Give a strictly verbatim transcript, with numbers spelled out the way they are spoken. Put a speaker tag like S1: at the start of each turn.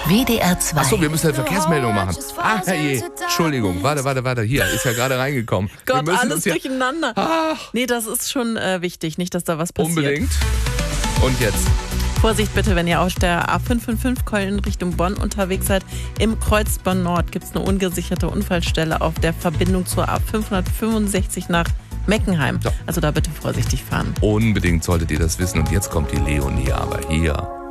S1: W D R zwei.
S2: Achso, wir müssen eine Verkehrsmeldung machen. Ah, herrje. Entschuldigung, warte, warte, warte. Hier, ist ja gerade reingekommen.
S3: Gott,
S2: wir müssen
S3: alles
S2: uns ja
S3: durcheinander.
S2: Ach,
S3: Nee, das ist schon äh, wichtig, nicht, dass da was passiert.
S2: unbedingt. Und jetzt?
S3: Vorsicht bitte, wenn ihr aus der A fünf fünf fünf Köln Richtung Bonn unterwegs seid. Im Kreuz Bonn Nord gibt es eine ungesicherte Unfallstelle auf der Verbindung zur A fünfhundertfünfundsechzig nach Meckenheim.
S2: Ja.
S3: Also da bitte vorsichtig fahren.
S2: Unbedingt solltet ihr das wissen. Und jetzt kommt die Leonie aber hier.